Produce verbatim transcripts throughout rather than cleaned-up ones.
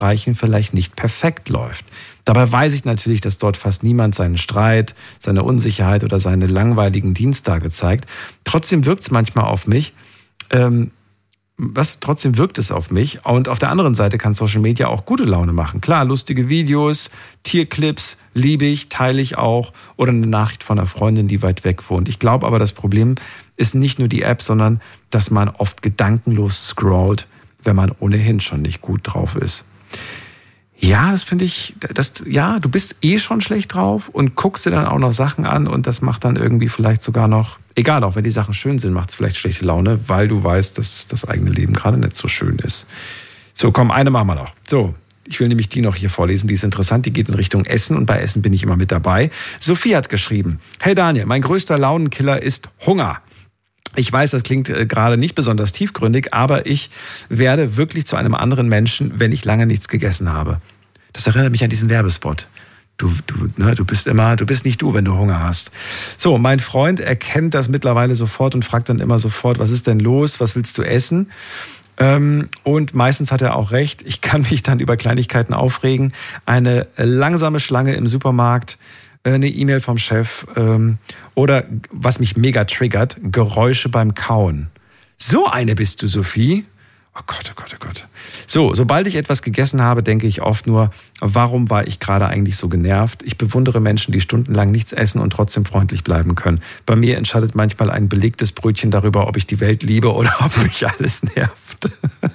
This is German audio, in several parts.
Bereichen vielleicht nicht perfekt läuft. Dabei weiß ich natürlich, dass dort fast niemand seinen Streit, seine Unsicherheit oder seine langweiligen Diensttage zeigt. Trotzdem wirkt es manchmal auf mich, ähm, was, trotzdem wirkt es auf mich. Und auf der anderen Seite kann Social Media auch gute Laune machen. Klar, lustige Videos, Tierclips, liebe ich, teile ich auch. Oder eine Nachricht von einer Freundin, die weit weg wohnt. Ich glaube aber, das Problem ist nicht nur die App, sondern dass man oft gedankenlos scrollt, wenn man ohnehin schon nicht gut drauf ist. Ja, das finde ich, das, ja, du bist eh schon schlecht drauf und guckst dir dann auch noch Sachen an und das macht dann irgendwie vielleicht sogar noch, egal, auch wenn die Sachen schön sind, macht es vielleicht schlechte Laune, weil du weißt, dass das eigene Leben gerade nicht so schön ist. So, komm, eine machen wir noch. So, ich will nämlich die noch hier vorlesen, die ist interessant, die geht in Richtung Essen und bei Essen bin ich immer mit dabei. Sophie hat geschrieben, hey Daniel, mein größter Launenkiller ist Hunger. Ich weiß, das klingt äh, gerade nicht besonders tiefgründig, aber ich werde wirklich zu einem anderen Menschen, wenn ich lange nichts gegessen habe. Das erinnert mich an diesen Werbespot. Du, du, ne, du bist immer, du bist nicht du, wenn du Hunger hast. So, mein Freund erkennt das mittlerweile sofort und fragt dann immer sofort, was ist denn los, was willst du essen? Ähm, und meistens hat er auch recht. Ich kann mich dann über Kleinigkeiten aufregen. Eine langsame Schlange im Supermarkt, eine E-Mail vom Chef ähm, oder, was mich mega triggert, Geräusche beim Kauen. So eine bist du, Sophie. Oh Gott, oh Gott, oh Gott. So, sobald ich etwas gegessen habe, denke ich oft nur, warum war ich gerade eigentlich so genervt? Ich bewundere Menschen, die stundenlang nichts essen und trotzdem freundlich bleiben können. Bei mir entscheidet manchmal ein belegtes Brötchen darüber, ob ich die Welt liebe oder ob mich alles nervt.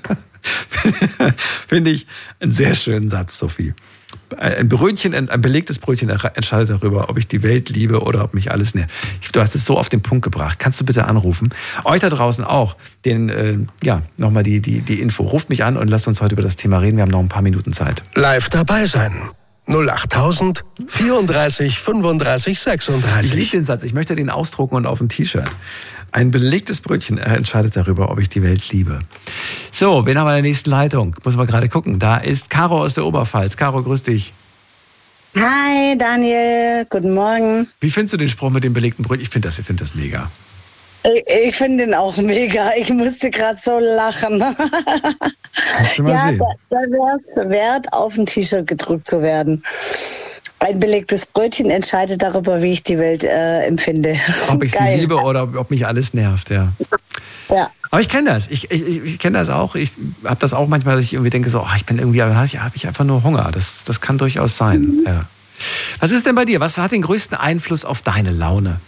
Finde ich einen sehr schönen Satz, Sophie. Ein Brötchen, ein belegtes Brötchen entscheidet darüber, ob ich die Welt liebe oder ob mich alles nervt. Du hast es so auf den Punkt gebracht. Kannst du bitte anrufen? Euch da draußen auch. Den, äh, ja, nochmal die, die, die Info. Ruft mich an und lasst uns heute über das Thema reden. Wir haben noch ein paar Minuten Zeit. Live dabei sein. null achttausend vierunddreißig fünfunddreißig sechsunddreißig. Ich liebe den Satz. Ich möchte den ausdrucken und auf ein T-Shirt. Ein belegtes Brötchen entscheidet darüber, ob ich die Welt liebe. So, wen haben wir in der nächsten Leitung? Muss man gerade gucken. Da ist Caro aus der Oberpfalz. Caro, grüß dich. Hi Daniel, guten Morgen. Wie findest du den Spruch mit dem belegten Brötchen? Ich finde das, ich finde das mega. Ich, ich finde den auch mega. Ich musste gerade so lachen. Kannst du mal ja, sehen. Da, da wäre es wert, auf ein T-Shirt gedruckt zu werden. Ein belegtes Brötchen entscheidet darüber, wie ich die Welt äh, empfinde. Ob ich sie liebe oder ob, ob mich alles nervt, ja. Ja. Aber ich kenne das. Ich, ich, ich kenne das auch. Ich habe das auch manchmal, dass ich irgendwie denke, so, oh, ich bin irgendwie, habe ich, hab ich einfach nur Hunger. Das, das kann durchaus sein. Mhm. Ja. Was ist denn bei dir? Was hat den größten Einfluss auf deine Laune?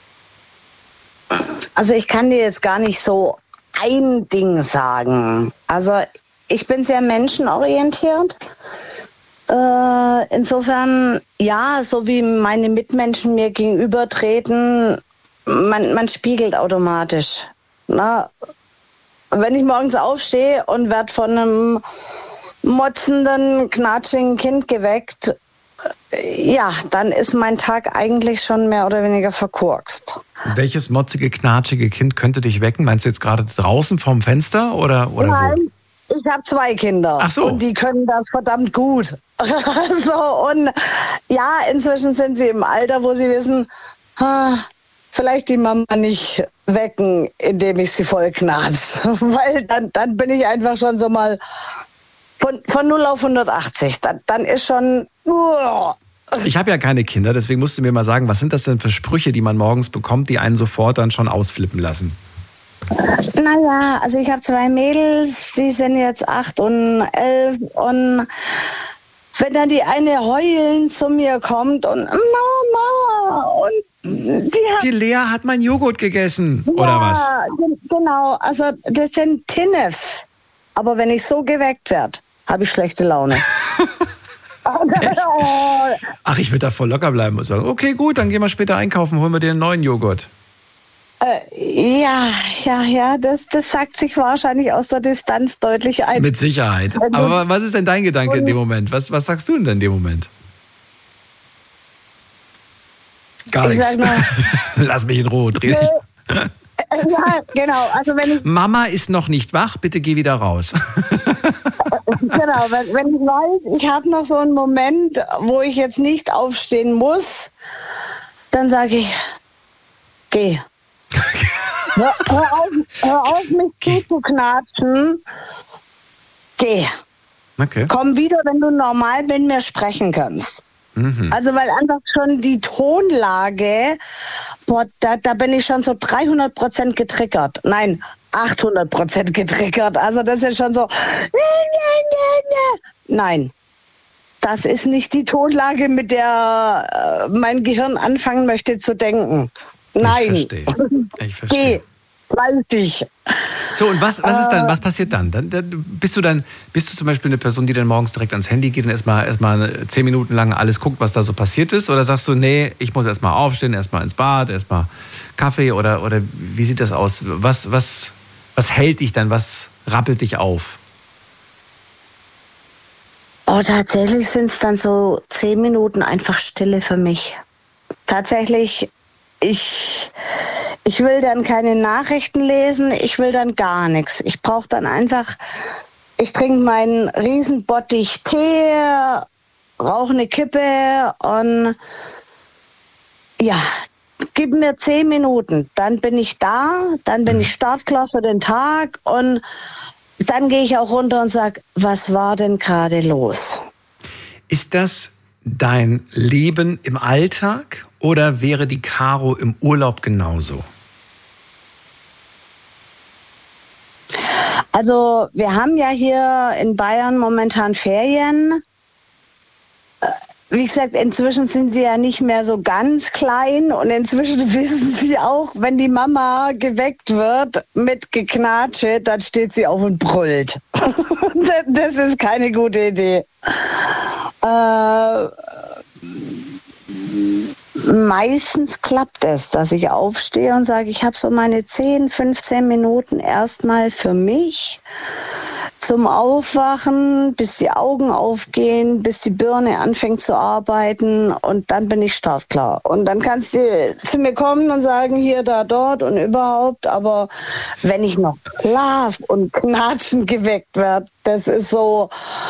Also ich kann dir jetzt gar nicht so ein Ding sagen. Also ich bin sehr menschenorientiert. Äh, insofern, ja, so wie meine Mitmenschen mir gegenübertreten, man, man spiegelt automatisch. Na, wenn ich morgens aufstehe und werde von einem motzenden, knatschigen Kind geweckt, ja, dann ist mein Tag eigentlich schon mehr oder weniger verkorkst. Welches motzige, knatschige Kind könnte dich wecken? Meinst du jetzt gerade draußen vorm Fenster oder, oder Nein. wo? Ich habe zwei Kinder. Ach so. Und die können das verdammt gut. so, und ja, inzwischen sind sie im Alter, wo sie wissen, ah, vielleicht die Mama nicht wecken, indem ich sie voll knatsch. Weil dann, dann bin ich einfach schon so mal von, von null auf hundertachtzig. Dann, dann ist schon... Uh. Ich habe ja keine Kinder, deswegen musst du mir mal sagen, was sind das denn für Sprüche, die man morgens bekommt, die einen sofort dann schon ausflippen lassen? Naja, also ich habe zwei Mädels, die sind jetzt acht und elf und wenn dann die eine heulend zu mir kommt und Mama und die hat... Die Lea hat mein Joghurt gegessen, ja, oder was? Genau, also das sind Tinnefs. Aber wenn ich so geweckt werde, habe ich schlechte Laune. Ach, ich würde da voll locker bleiben und sagen, okay, gut, dann gehen wir später einkaufen, holen wir dir einen neuen Joghurt. Äh, ja, ja, ja, das, das sagt sich wahrscheinlich aus der Distanz deutlich ein. Mit Sicherheit. Aber was ist denn dein Gedanke in dem Moment? Was, was sagst du denn in dem Moment? Gar ich nichts. Nur, Lass mich in Ruhe drehen. Nee. Ja, genau. Also wenn ich, Mama ist noch nicht wach, bitte geh wieder raus. Genau, wenn, wenn ich weiß, ich habe noch so einen Moment, wo ich jetzt nicht aufstehen muss, dann sage ich, geh. hör, hör, auf, hör auf, mich zuzuknatschen. Geh. Okay. Komm wieder, wenn du normal mit mir sprechen kannst. Mhm. Also weil einfach schon die Tonlage, boah, da, da bin ich schon so dreihundert Prozent getriggert. Nein, achthundert Prozent getriggert. Also das ist schon so, nein, das ist nicht die Tonlage, mit der äh, mein Gehirn anfangen möchte zu denken. Nein. Ich verstehe. Ich verstehe. Weiß ich. So, und was, was ist dann, was passiert dann? dann? Dann bist du dann, bist du zum Beispiel eine Person, die dann morgens direkt ans Handy geht und erstmal erstmal zehn Minuten lang alles guckt, was da so passiert ist? Oder sagst du, nee, ich muss erstmal aufstehen, erstmal ins Bad, erstmal Kaffee oder, oder wie sieht das aus? Was, was, was hält dich dann? Was rappelt dich auf? Oh, tatsächlich sind es dann so zehn Minuten einfach Stille für mich. Tatsächlich, ich, ich will dann keine Nachrichten lesen, ich will dann gar nichts. Ich brauche dann einfach, ich trinke meinen Riesenbottich Tee, rauche eine Kippe und ja, gib mir zehn Minuten. Dann bin ich da, dann bin ich startklar für den Tag und dann gehe ich auch runter und sage, was war denn gerade los? Ist das dein Leben im Alltag oder wäre die Caro im Urlaub genauso? Also wir haben ja hier in Bayern momentan Ferien. Wie gesagt, inzwischen sind sie ja nicht mehr so ganz klein und inzwischen wissen sie auch, wenn die Mama geweckt wird mit Geknatsche, dann steht sie auf und brüllt. Das ist keine gute Idee. Äh, meistens klappt es, dass ich aufstehe und sage, ich habe so meine zehn, fünfzehn Minuten erstmal für mich. Zum Aufwachen, bis die Augen aufgehen, bis die Birne anfängt zu arbeiten und dann bin ich startklar. Und dann kannst du zu mir kommen und sagen, hier, da, dort und überhaupt. Aber wenn ich noch schlaf und knatschen geweckt werde, das ist so,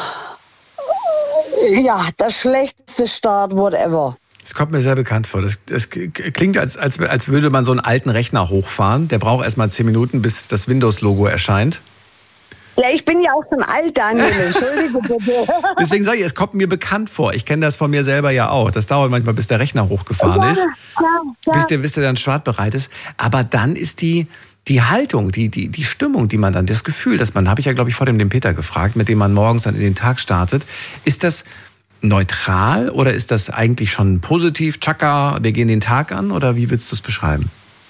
ja, das schlechteste Start, whatever. Das kommt mir sehr bekannt vor. Das, das klingt, als, als, als würde man so einen alten Rechner hochfahren. Der braucht erstmal zehn Minuten, bis das Windows-Logo erscheint. Ja, ich bin ja auch schon alt, Daniel. Entschuldige bitte. Deswegen sage ich, es kommt mir bekannt vor. Ich kenne das von mir selber ja auch. Das dauert manchmal, bis der Rechner hochgefahren ja, ist. Ja, ja. Bis, der, bis der dann startbereit ist. Aber dann ist die, die Haltung, die, die, die Stimmung, die man dann, das Gefühl, dass man, habe ich ja, glaube ich, vor dem den Peter gefragt, mit dem man morgens dann in den Tag startet. Ist das neutral oder ist das eigentlich schon positiv? Tschakka, wir gehen den Tag an? Oder wie willst du es beschreiben?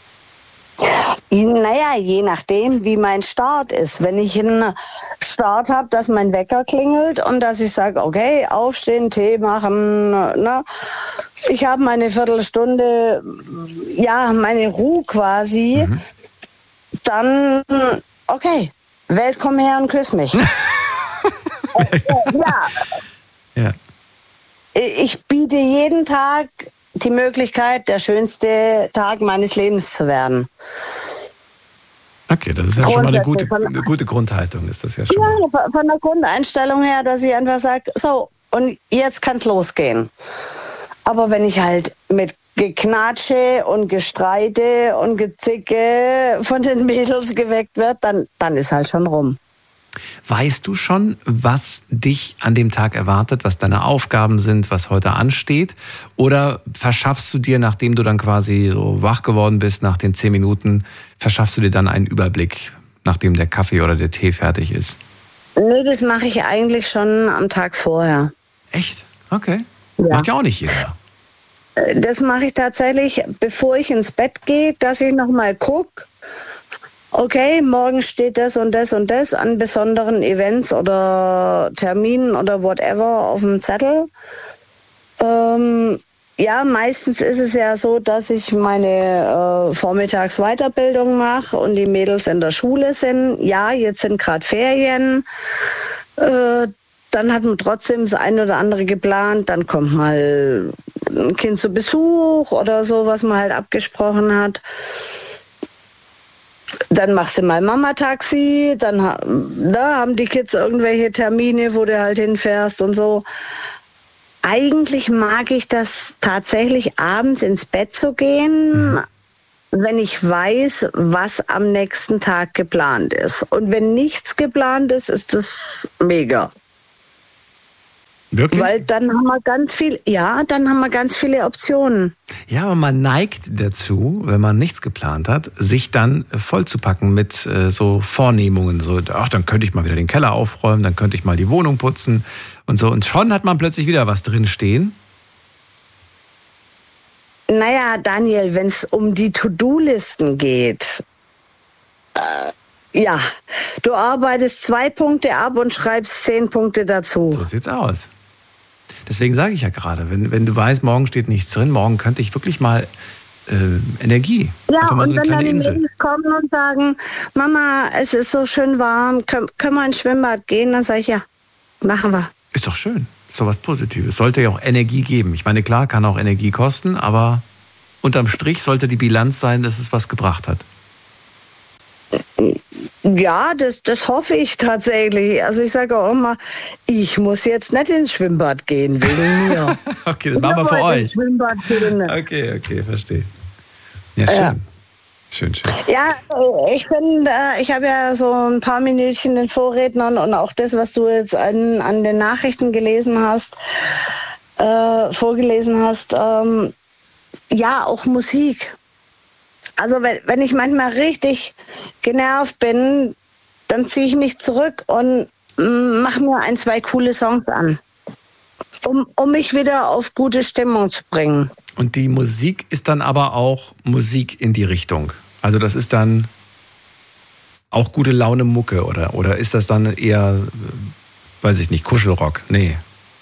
Naja, je nachdem, wie mein Start ist. Wenn ich einen Start habe, dass mein Wecker klingelt und dass ich sage, okay, aufstehen, Tee machen, ne? Ich habe meine Viertelstunde, ja, meine Ruhe quasi, mhm. Dann, okay, Welt, komm her und küss mich. äh, ja. ja. Ich biete jeden Tag die Möglichkeit, der schönste Tag meines Lebens zu werden. Okay, das ist ja schon mal eine gute, eine gute Grundhaltung, ist das ja schon. Ja, von der Grundeinstellung her, dass ich einfach sage, so, und jetzt kann es losgehen. Aber wenn ich halt mit Geknatsche und Gestreite und Gezicke von den Mädels geweckt wird, dann, dann ist halt schon rum. Weißt du schon, was dich an dem Tag erwartet, was deine Aufgaben sind, was heute ansteht? Oder verschaffst du dir, nachdem du dann quasi so wach geworden bist, nach den zehn Minuten, verschaffst du dir dann einen Überblick, nachdem der Kaffee oder der Tee fertig ist? Nee, das mache ich eigentlich schon am Tag vorher. Echt? Okay. Ja. Macht ja auch nicht jeder. Das mache ich tatsächlich, bevor ich ins Bett gehe, dass ich nochmal gucke, okay, morgen steht das und das und das an besonderen Events oder Terminen oder whatever auf dem Zettel. Ähm, ja, meistens ist es ja so, dass ich meine äh, Vormittagsweiterbildung mache und die Mädels in der Schule sind. Ja, jetzt sind gerade Ferien. Äh, dann hat man trotzdem das eine oder andere geplant. Dann kommt mal ein Kind zu Besuch oder so, was man halt abgesprochen hat. Dann machst du mal Mama-Taxi, dann da haben die Kids irgendwelche Termine, wo du halt hinfährst und so. Eigentlich mag ich das tatsächlich, abends ins Bett zu gehen, wenn ich weiß, was am nächsten Tag geplant ist. Und wenn nichts geplant ist, ist das mega. Wirklich? Weil dann haben wir ganz viel, ja, dann haben wir ganz viele Optionen. Ja, aber man neigt dazu, wenn man nichts geplant hat, sich dann vollzupacken mit äh, so Vornehmungen. So, ach, dann könnte ich mal wieder den Keller aufräumen, dann könnte ich mal die Wohnung putzen und so. Und schon hat man plötzlich wieder was drin stehen. Naja, Daniel, wenn es um die To-Do-Listen geht, äh, ja, du arbeitest zwei Punkte ab und schreibst zehn Punkte dazu. So sieht's aus. Deswegen sage ich ja gerade, wenn, wenn du weißt, morgen steht nichts drin, morgen könnte ich wirklich mal äh, Energie. Ja, mal und so eine wenn kleine dann die Insel. Mädels kommen und sagen, Mama, es ist so schön warm, können, können wir ins Schwimmbad gehen? Dann sage ich, ja, machen wir. Ist doch schön. Ist doch was Positives. Sollte ja auch Energie geben. Ich meine, klar, kann auch Energie kosten, aber unterm Strich sollte die Bilanz sein, dass es was gebracht hat. Ja, das, das hoffe ich tatsächlich. Also ich sage auch immer, ich muss jetzt nicht ins Schwimmbad gehen wegen mir. Okay, das machen wir für euch. Ins Schwimmbad gehen. Okay, okay, verstehe. Ja, schön. Ja. Schön, schön. Ja, ich bin, äh, ich habe ja so ein paar Minütchen den Vorrednern und auch das, was du jetzt an, an den Nachrichten gelesen hast, äh, vorgelesen hast, ähm, ja, auch Musik. Also wenn, wenn ich manchmal richtig genervt bin, dann ziehe ich mich zurück und mache mir ein, zwei coole Songs an, um, um mich wieder auf gute Stimmung zu bringen. Und die Musik ist dann aber auch Musik in die Richtung. Also das ist dann auch gute Laune Mucke oder, oder ist das dann eher, weiß ich nicht, Kuschelrock? Nee.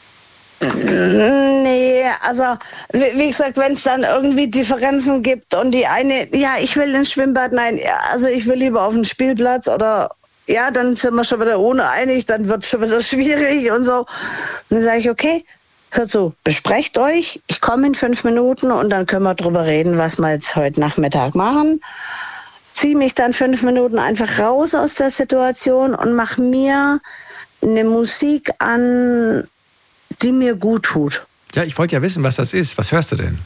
Nee, also wie, wie gesagt, wenn es dann irgendwie Differenzen gibt und die eine, ja, ich will ins Schwimmbad, nein, ja, also ich will lieber auf den Spielplatz oder ja, dann sind wir schon wieder ohne einig, dann wird es schon wieder schwierig und so. Und dann sage ich, okay, hört zu, besprecht euch, ich komme in fünf Minuten und dann können wir drüber reden, was wir jetzt heute Nachmittag machen. Ziehe mich dann fünf Minuten einfach raus aus der Situation und mache mir eine Musik an, die mir gut tut. Ja, ich wollte ja wissen, was das ist. Was hörst du denn?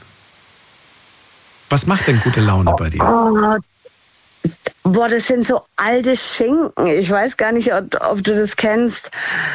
Was macht denn gute Laune bei dir? Oh, boah, das sind so alte Schinken. Ich weiß gar nicht, ob, ob du das kennst.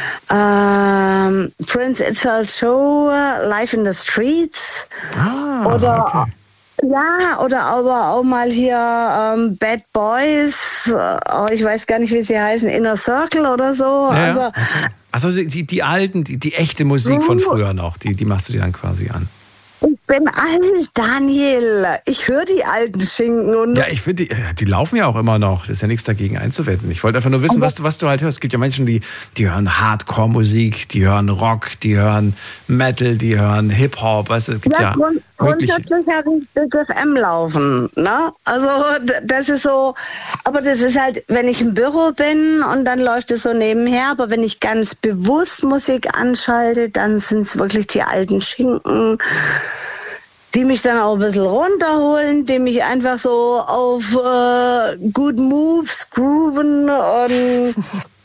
Ähm, Prince Itzel Show, Live in the Streets. Ah, oder okay. Ja, oder aber auch mal hier ähm, Bad Boys, oh, ich weiß gar nicht, wie sie heißen, Inner Circle oder so. Ja, also, okay. Also die, die alten, die, die echte Musik von früher noch, die, die machst du dir dann quasi an. Ich bin alt, Daniel. Ich höre die alten Schinken. Und Ja, ich finde, die, die laufen ja auch immer noch. Das ist ja nichts dagegen einzuwenden. Ich wollte einfach nur wissen, was du, was du halt hörst. Es gibt ja Menschen, die, die hören Hardcore-Musik, die hören Rock, die hören Metal, die hören Hip-Hop. Weißt du, es gibt ja, ja grund, wirklich... grundsätzlich habe ich Big F M laufen. Ne? Also das ist so, aber das ist halt, wenn ich im Büro bin und dann läuft es so nebenher. Aber wenn ich ganz bewusst Musik anschalte, dann sind es wirklich die alten Schinken, die mich dann auch ein bisschen runterholen, die mich einfach so auf äh, Good Moves grooven und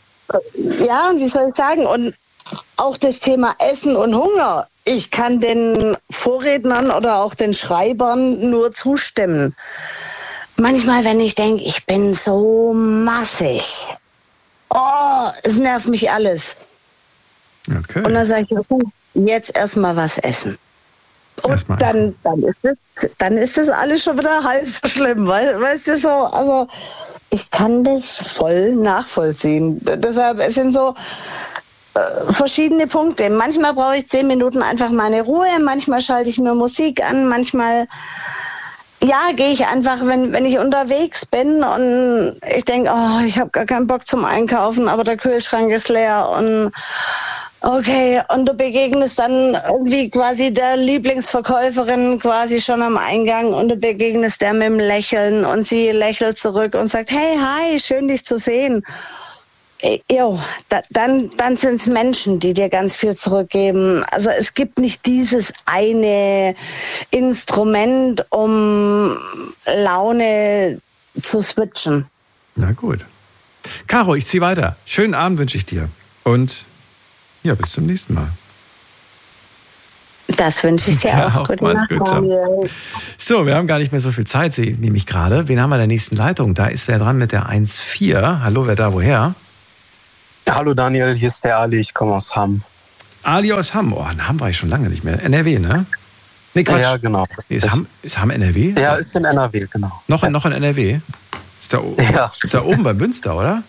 ja, wie soll ich sagen, und auch das Thema Essen und Hunger. Ich kann den Vorrednern oder auch den Schreibern nur zustimmen. Manchmal, wenn ich denke, ich bin so massig, oh, es nervt mich alles. Okay. Und dann sage ich, okay, jetzt erstmal was essen. Und dann, dann, ist das, dann ist das alles schon wieder halb so schlimm, weißt, weißt du so? Also ich kann das voll nachvollziehen. Deshalb, es sind so äh, verschiedene Punkte. Manchmal brauche ich zehn Minuten einfach meine Ruhe, manchmal schalte ich mir Musik an, manchmal ja, gehe ich einfach, wenn, wenn ich unterwegs bin und ich denke, oh, ich habe gar keinen Bock zum Einkaufen, aber der Kühlschrank ist leer und okay, und du begegnest dann irgendwie quasi der Lieblingsverkäuferin quasi schon am Eingang und du begegnest der mit dem Lächeln und sie lächelt zurück und sagt, hey, hi, schön dich zu sehen. Jo, da, dann, dann sind es Menschen, die dir ganz viel zurückgeben. Also es gibt nicht dieses eine Instrument, um Laune zu switchen. Na gut. Caro, ich ziehe weiter. Schönen Abend wünsche ich dir. Und ja, bis zum nächsten Mal. Das wünsche ich dir ja, auch. auch Gute mach's Nacht, gut, ciao. So, wir haben gar nicht mehr so viel Zeit, sehe ich nämlich gerade. Wen haben wir in der nächsten Leitung? Da ist wer dran mit der eins vier. Hallo, wer da, woher? Hallo Daniel, hier ist der Ali, ich komme aus Hamm. Ali aus Hamm. Oh, in Hamm war ich schon lange nicht mehr. N R W, ne? Nee, Quatsch. Ja, genau. Nee, ist, Hamm, ist Hamm N R W? Ja, ist in N R W, genau. Noch, ja. noch in N R W? Ist da, ja. ist da oben bei Münster, oder?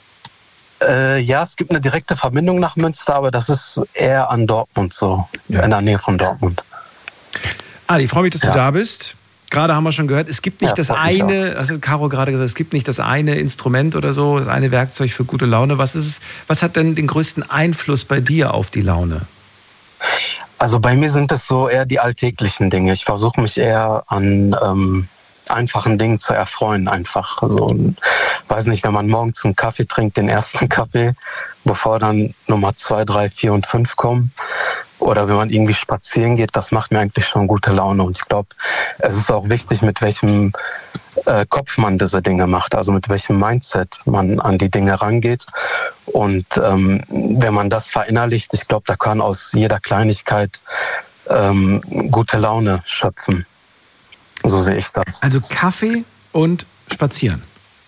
Äh, ja, es gibt eine direkte Verbindung nach Münster, aber das ist eher an Dortmund so, ja. in der Nähe von Dortmund. Ali, ich freue mich, dass ja. du da bist. Gerade haben wir schon gehört, es gibt nicht ja, das eine, das hat Caro gerade gesagt, es gibt nicht das eine Instrument oder so, das eine Werkzeug für gute Laune. Was ist es, was hat denn den größten Einfluss bei dir auf die Laune? Also bei mir sind es so eher die alltäglichen Dinge. Ich versuche mich eher an ähm, einfachen Dingen zu erfreuen. Einfach so, weiß nicht, wenn man morgens einen Kaffee trinkt, den ersten Kaffee, bevor dann Nummer zwei, drei, vier und fünf kommen. Oder wenn man irgendwie spazieren geht, das macht mir eigentlich schon gute Laune. Und ich glaube, es ist auch wichtig, mit welchem äh, Kopf man diese Dinge macht, also mit welchem Mindset man an die Dinge rangeht. Und ähm, wenn man das verinnerlicht, ich glaube, da kann aus jeder Kleinigkeit ähm, gute Laune schöpfen. So sehe ich das. Also Kaffee und Spazieren.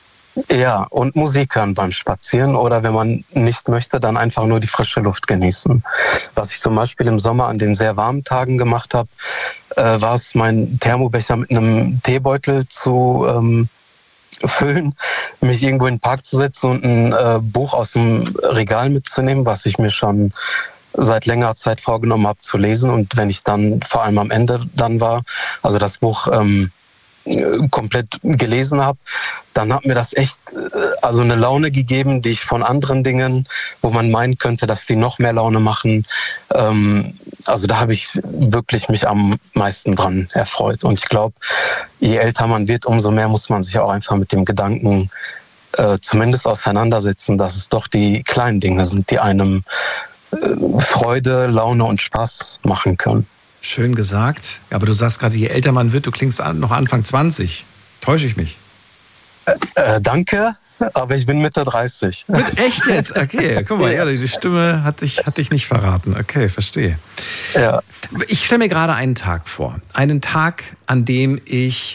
Ja, und Musik hören beim Spazieren oder wenn man nicht möchte, dann einfach nur die frische Luft genießen. Was ich zum Beispiel im Sommer an den sehr warmen Tagen gemacht habe, äh, war es, meinen Thermobecher mit einem Teebeutel zu ähm, füllen, mich irgendwo in den Park zu setzen und ein äh, Buch aus dem Regal mitzunehmen, was ich mir schon seit längerer Zeit vorgenommen habe zu lesen. Und wenn ich dann vor allem am Ende dann war, also das Buch ähm, komplett gelesen habe, dann hat mir das echt also eine Laune gegeben, die ich von anderen Dingen, wo man meinen könnte, dass die noch mehr Laune machen, ähm, also da habe ich wirklich mich am meisten dran erfreut. Und ich glaube, je älter man wird, umso mehr muss man sich auch einfach mit dem Gedanken äh, zumindest auseinandersetzen, dass es doch die kleinen Dinge sind, die einem äh, Freude, Laune und Spaß machen können. Schön gesagt. Aber du sagst gerade, je älter man wird, du klingst noch Anfang zwanzig. Täusche ich mich? Äh, äh, danke, aber ich bin Mitte dreißig. Mit, echt jetzt? Okay, guck mal, ja, die Stimme hat dich, hat dich nicht verraten. Okay, verstehe. Ja. Ich stelle mir gerade einen Tag vor. Einen Tag, an dem ich,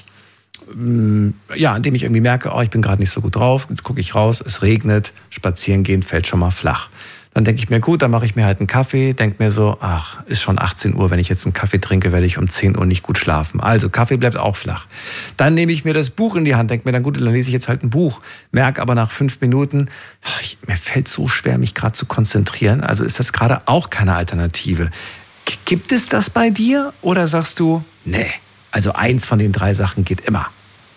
ja, an dem ich irgendwie merke, oh, ich bin gerade nicht so gut drauf. Jetzt gucke ich raus, es regnet, spazieren gehen fällt schon mal flach. Dann denke ich mir, gut, dann mache ich mir halt einen Kaffee, denke mir so, ach, ist schon achtzehn Uhr, wenn ich jetzt einen Kaffee trinke, werde ich um zehn Uhr nicht gut schlafen. Also Kaffee bleibt auch flach. Dann nehme ich mir das Buch in die Hand, denke mir, dann gut, dann lese ich jetzt halt ein Buch, merke aber nach fünf Minuten, ach, ich, mir fällt so schwer, mich gerade zu konzentrieren. Also ist das gerade auch keine Alternative. G- gibt es das bei dir oder sagst du, nee, also eins von den drei Sachen geht immer?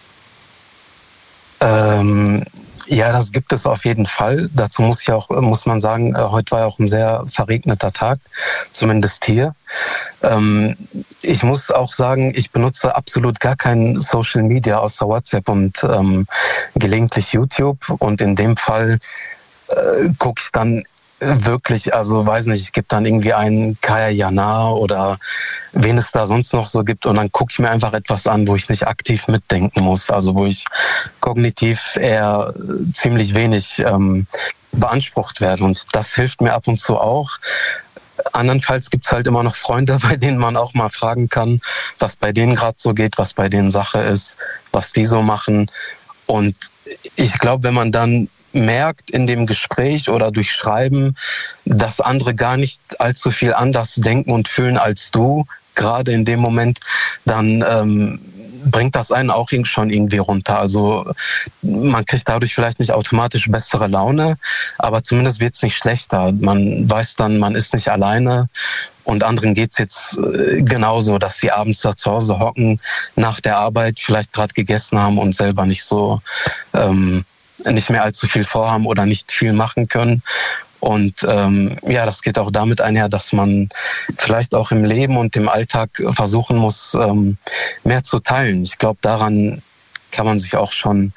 Ähm... Ja, das gibt es auf jeden Fall. Dazu muss ich auch, muss man sagen, heute war ja auch ein sehr verregneter Tag, zumindest hier. Ähm, ich muss auch sagen, ich benutze absolut gar kein Social Media außer WhatsApp und ähm, gelegentlich YouTube. Und in dem Fall äh, gucke ich dann wirklich, also weiß nicht, es gibt dann irgendwie einen Kaya Jana oder wen es da sonst noch so gibt und dann gucke ich mir einfach etwas an, wo ich nicht aktiv mitdenken muss, also wo ich kognitiv eher ziemlich wenig ähm, beansprucht werde und das hilft mir ab und zu auch. Andernfalls gibt es halt immer noch Freunde, bei denen man auch mal fragen kann, was bei denen gerade so geht, was bei denen Sache ist, was die so machen und ich glaube, wenn man dann merkt in dem Gespräch oder durch Schreiben, dass andere gar nicht allzu viel anders denken und fühlen als du, gerade in dem Moment, dann ähm, bringt das einen auch schon irgendwie runter. Also man kriegt dadurch vielleicht nicht automatisch bessere Laune, aber zumindest wird es nicht schlechter. Man weiß dann, man ist nicht alleine und anderen geht es jetzt äh, genauso, dass sie abends da zu Hause hocken, nach der Arbeit vielleicht gerade gegessen haben und selber nicht so ähm, nicht mehr allzu viel vorhaben oder nicht viel machen können. Und ähm, ja, das geht auch damit einher, dass man vielleicht auch im Leben und im Alltag versuchen muss, ähm, mehr zu teilen. Ich glaube, daran kann man sich auch schon,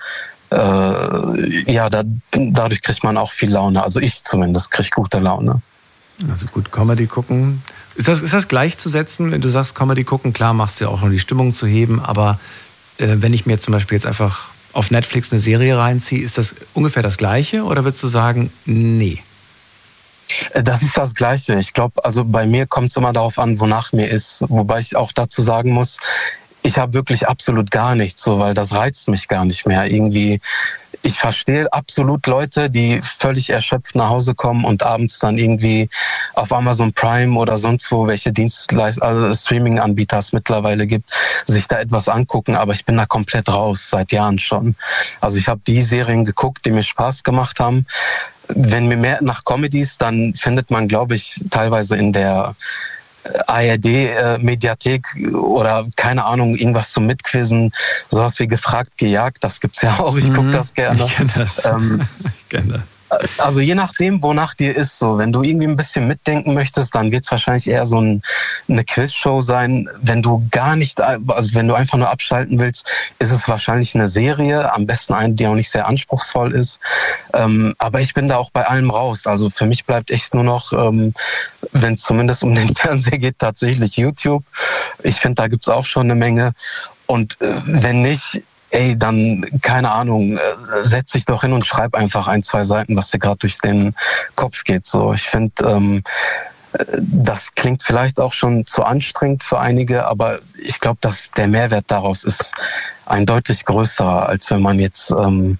äh, ja, da, dadurch kriegt man auch viel Laune. Also ich zumindest kriege gute Laune. Also gut, Comedy gucken. Ist das, ist das gleichzusetzen, wenn du sagst, Comedy gucken? Klar, machst du ja auch nur die Stimmung zu heben, aber äh, wenn ich mir zum Beispiel jetzt einfach auf Netflix eine Serie reinziehe, ist das ungefähr das Gleiche oder würdest du sagen, nee? Das ist das Gleiche. Ich glaube, also bei mir kommt es immer darauf an, wonach mir ist. Wobei ich auch dazu sagen muss, ich habe wirklich absolut gar nichts, so, weil das reizt mich gar nicht mehr. Irgendwie, ich verstehe absolut Leute, die völlig erschöpft nach Hause kommen und abends dann irgendwie auf Amazon Prime oder sonst wo, welche Dienstleist- also Streaming-Anbieter es mittlerweile gibt, sich da etwas angucken. Aber ich bin da komplett raus, seit Jahren schon. Also ich habe die Serien geguckt, die mir Spaß gemacht haben. Wenn mir mehr nach Comedies, dann findet man, glaube ich, teilweise in der A R D-Mediathek oder keine Ahnung, irgendwas zum Mitquizzen, sowas wie gefragt, gejagt, das gibt's ja auch, ich mhm. gucke das gerne. Ich kenne das. Ähm, ich kenn das. Also je nachdem, wonach dir ist, so. Wenn du irgendwie ein bisschen mitdenken möchtest, dann wird es wahrscheinlich eher so ein, eine Quizshow sein. Wenn du gar nicht, also wenn du einfach nur abschalten willst, ist es wahrscheinlich eine Serie. Am besten eine, die auch nicht sehr anspruchsvoll ist. Ähm, aber ich bin da auch bei allem raus. Also für mich bleibt echt nur noch, ähm, wenn es zumindest um den Fernseher geht, tatsächlich YouTube. Ich finde, da gibt's auch schon eine Menge. Und äh, wenn nicht, ey, dann, keine Ahnung, setz dich doch hin und schreib einfach ein, zwei Seiten, was dir gerade durch den Kopf geht. So, ich finde, ähm, das klingt vielleicht auch schon zu anstrengend für einige, aber ich glaube, dass der Mehrwert daraus ist ein deutlich größerer, als wenn man jetzt, ähm,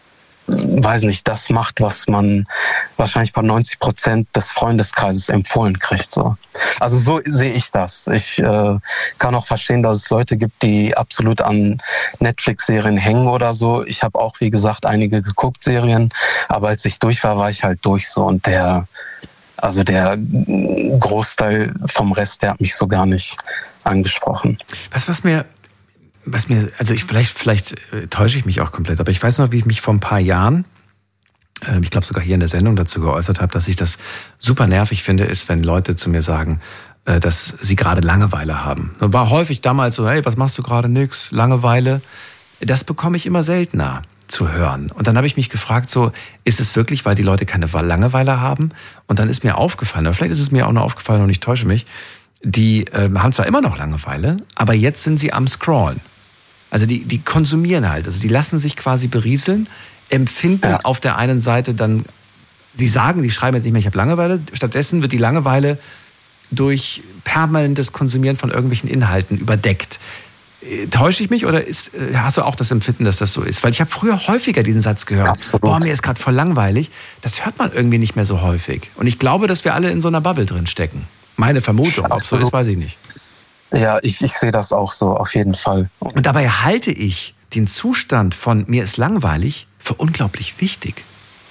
weiß nicht, das macht, was man wahrscheinlich bei neunzig Prozent des Freundeskreises empfohlen kriegt. So. Also so sehe ich das. Ich äh, kann auch verstehen, dass es Leute gibt, die absolut an Netflix-Serien hängen oder so. Ich habe auch, wie gesagt, einige geguckt, Serien, aber als ich durch war, war ich halt durch so und der, also der Großteil vom Rest, der hat mich so gar nicht angesprochen. Was, was mir Was mir, also ich vielleicht, vielleicht äh, täusche ich mich auch komplett, aber ich weiß noch, wie ich mich vor ein paar Jahren, äh, ich glaube sogar hier in der Sendung dazu geäußert habe, dass ich das super nervig finde, ist, wenn Leute zu mir sagen, äh, dass sie gerade Langeweile haben. War häufig damals so, hey, was machst du gerade? Nix, Langeweile. Das bekomme ich immer seltener zu hören. Und dann habe ich mich gefragt, so, ist es wirklich, weil die Leute keine Langeweile haben? Und dann ist mir aufgefallen, oder vielleicht ist es mir auch noch aufgefallen und ich täusche mich, die äh, haben zwar immer noch Langeweile, aber jetzt sind sie am Scrollen. Also die, die konsumieren halt, also die lassen sich quasi berieseln, empfinden ja. auf der einen Seite dann, die sagen, die schreiben jetzt nicht mehr, ich habe Langeweile, stattdessen wird die Langeweile durch permanentes Konsumieren von irgendwelchen Inhalten überdeckt. Täusche ich mich oder ist, hast du auch das Empfinden, dass das so ist? Weil ich habe früher häufiger diesen Satz gehört, Absolut. boah, mir ist gerade voll langweilig. Das hört man irgendwie nicht mehr so häufig. Und ich glaube, dass wir alle in so einer Bubble drin stecken. Meine Vermutung, ob es so ist, weiß ich nicht. Ja, ich, ich sehe das auch so, auf jeden Fall. Und dabei halte ich den Zustand von mir ist langweilig für unglaublich wichtig.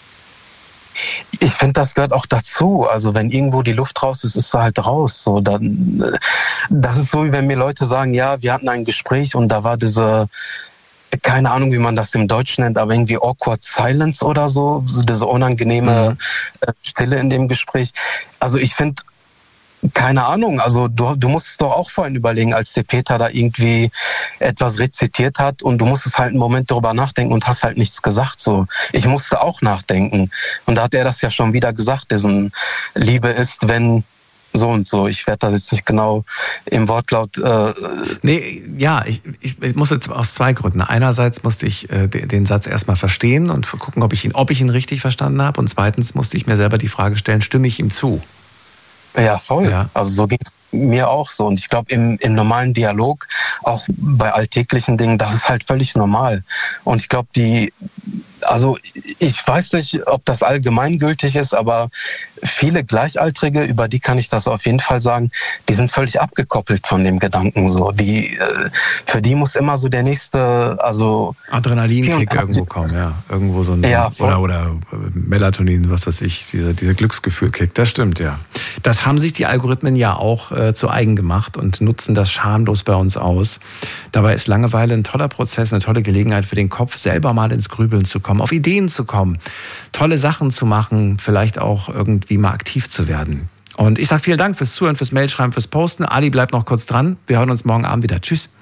Ich finde, das gehört auch dazu. Also wenn irgendwo die Luft raus ist, ist sie halt raus. So, dann, das ist so, wie wenn mir Leute sagen, ja, wir hatten ein Gespräch und da war diese, keine Ahnung, wie man das im Deutschen nennt, aber irgendwie awkward silence oder so, diese unangenehme mhm. Stille in dem Gespräch. Also ich finde, keine Ahnung, also du, du musst es doch auch vorhin überlegen, als der Peter da irgendwie etwas rezitiert hat und du musstest halt einen Moment darüber nachdenken und hast halt nichts gesagt. So, ich musste auch nachdenken. Und da hat er das ja schon wieder gesagt, diesen Liebe ist, wenn so und so. Ich werde das jetzt nicht genau im Wortlaut... Äh nee, ja, ich, ich, ich musste aus zwei Gründen. Einerseits musste ich äh, den, den Satz erstmal verstehen und gucken, ob ich ihn, ob ich ihn richtig verstanden habe. Und zweitens musste ich mir selber die Frage stellen, stimme ich ihm zu? Ja, voll. Ja. Also so ging es mir auch so. Und ich glaube, im, im normalen Dialog, auch bei alltäglichen Dingen, das ist halt völlig normal. Und ich glaube, die, also ich weiß nicht, ob das allgemeingültig ist, aber viele Gleichaltrige, über die kann ich das auf jeden Fall sagen, die sind völlig abgekoppelt von dem Gedanken. So, die, für die muss immer so der nächste, also Adrenalinkick irgendwo kommen, ja, irgendwo so ein ja, oder oder Melatonin, was weiß ich, dieser dieser Glücksgefühlkick. Das stimmt, ja. Das haben sich die Algorithmen ja auch äh, zu eigen gemacht und nutzen das schamlos bei uns aus. Dabei ist Langeweile ein toller Prozess, eine tolle Gelegenheit für den Kopf, selber mal ins Grübeln zu kommen, auf Ideen zu kommen, tolle Sachen zu machen, vielleicht auch irgendwie mal aktiv zu werden. Und ich sage vielen Dank fürs Zuhören, fürs Mailschreiben, fürs Posten. Adi bleibt noch kurz dran. Wir hören uns morgen Abend wieder. Tschüss.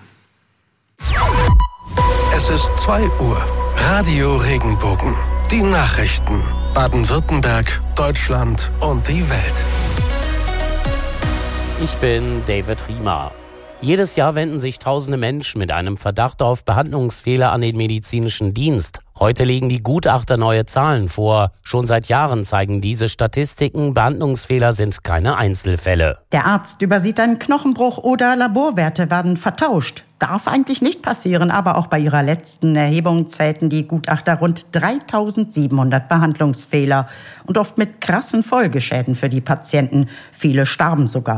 Es ist zwei Uhr. Radio Regenbogen. Die Nachrichten. Baden-Württemberg, Deutschland und die Welt. Ich bin David Riemer. Jedes Jahr wenden sich tausende Menschen mit einem Verdacht auf Behandlungsfehler an den medizinischen Dienst. Heute legen die Gutachter neue Zahlen vor. Schon seit Jahren zeigen diese Statistiken, Behandlungsfehler sind keine Einzelfälle. Der Arzt übersieht einen Knochenbruch oder Laborwerte werden vertauscht. Darf eigentlich nicht passieren, aber auch bei ihrer letzten Erhebung zählten die Gutachter rund dreitausendsiebenhundert Behandlungsfehler und oft mit krassen Folgeschäden für die Patienten. Viele starben sogar.